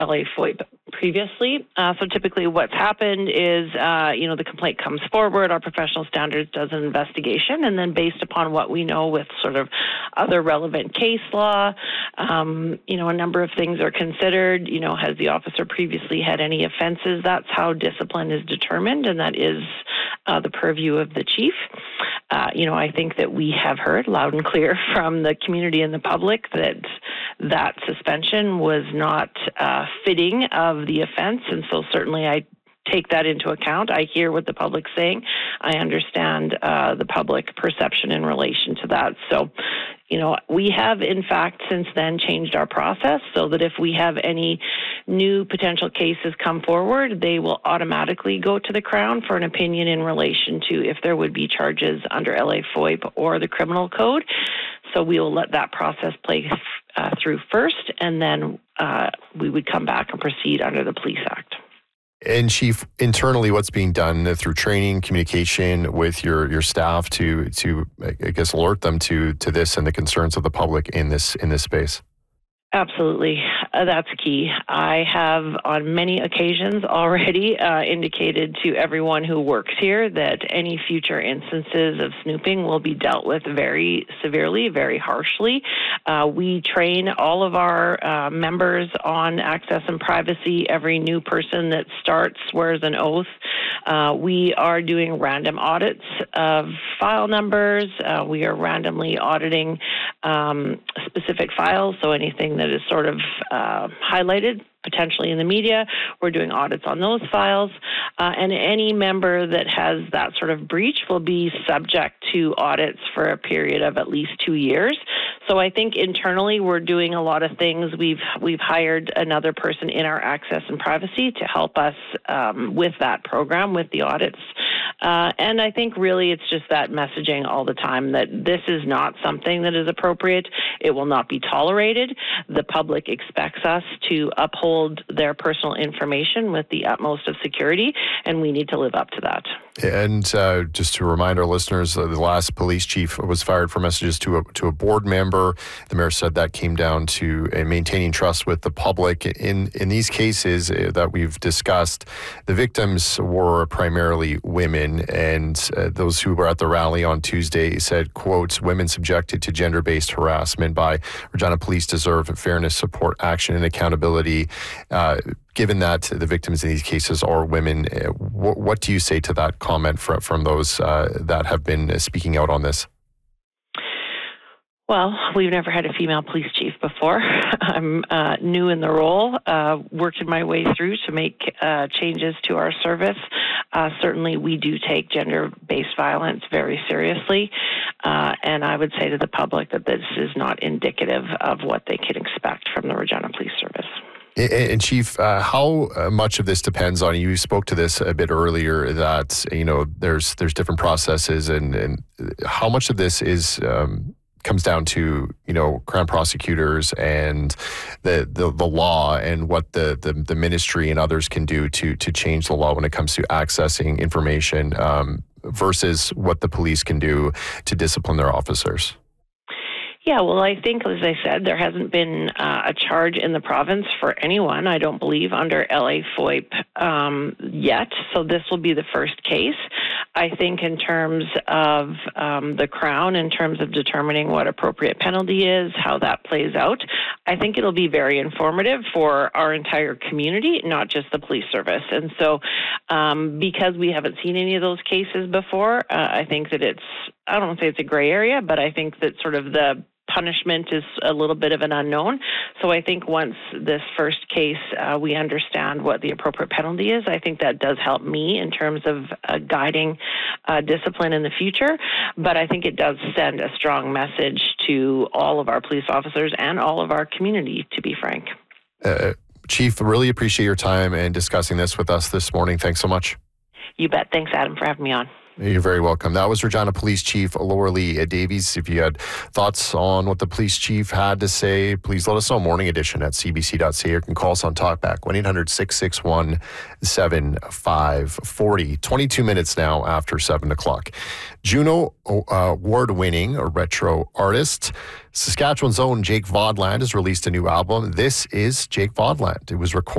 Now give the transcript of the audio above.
LA FOIP previously. So typically what's happened is, the complaint comes forward, our professional standards does an investigation, and then based upon what we know with sort of other relevant case law, a number of things are considered. Has the officer previously had any offenses? That's how discipline is determined, and that is the purview of the chief. I think that we have heard loud and clear from the community and the public that suspension was not fitting of the offense, and so certainly I take that into account. I hear what the public's saying. I understand the public perception in relation to that. So, we have, in fact, since then changed our process so that if we have any new potential cases come forward, they will automatically go to the Crown for an opinion in relation to if there would be charges under LA FOIP or the criminal code. So we will let that process play through first, and then we would come back and proceed under the Police Act. And Chief, internally, what's being done through training, communication with your staff to I guess alert them to this and the concerns of the public in this space? Absolutely. That's key. I have on many occasions already indicated to everyone who works here that any future instances of snooping will be dealt with very severely, very harshly. We train all of our members on access and privacy. Every new person that starts swears an oath. We are doing random audits of file numbers. We are randomly auditing specific files, so anything that is sort of highlighted potentially in the media, we're doing audits on those files, and any member that has that sort of breach will be subject to audits for a period of at least 2 years. So I think internally we're doing a lot of things. We've hired another person in our access and privacy to help us with that program, with the audits. And I think really it's just that messaging all the time that this is not something that is appropriate. It will not be tolerated. The public expects us to uphold their personal information with the utmost of security, and we need to live up to that. And just to remind our listeners, the last police chief was fired for messages to a board member. The mayor said that came down to maintaining trust with the public. In these cases that we've discussed, the victims were primarily women, and those who were at the rally on Tuesday said, quote, "Women subjected to gender-based harassment by Regina Police deserve fairness, support, action, and accountability." Given that the victims in these cases are women, what do you say to that comment from those that have been speaking out on this? Well, we've never had a female police chief before. I'm new in the role, working my way through to make changes to our service. Certainly, we do take gender-based violence very seriously, and I would say to the public that this is not indicative of what they can expect from the Regina Police Service. And Chief, how much of this depends on, you spoke to this a bit earlier, that there's different processes, and how much of this is comes down to Crown prosecutors and the law and what the ministry and others can do to change the law when it comes to accessing information versus what the police can do to discipline their officers? Yeah, well, I think, as I said, there hasn't been a charge in the province for anyone, I don't believe, under LA FOIP yet. So this will be the first case. I think in terms of the Crown, in terms of determining what appropriate penalty is, how that plays out, I think it'll be very informative for our entire community, not just the police service. And so because we haven't seen any of those cases before, I think that I don't want to say it's a gray area, but I think that sort of the punishment is a little bit of an unknown. So I think once this first case, we understand what the appropriate penalty is, I think that does help me in terms of guiding discipline in the future. But I think it does send a strong message to all of our police officers and all of our community, to be frank. Chief, really appreciate your time and discussing this with us this morning. Thanks so much. You bet. Thanks, Adam, for having me on. You're very welcome. That was Regina Police Chief Laura-Lee Davies. If you had thoughts on what the police chief had to say, please let us know. Morning Edition at cbc.ca. You can call us on Talkback, 1-800-661-7540. 22 minutes now after 7 o'clock. Juno award-winning retro artist, Saskatchewan's own Jake Vaudland has released a new album. This is Jake Vaudland. It was recorded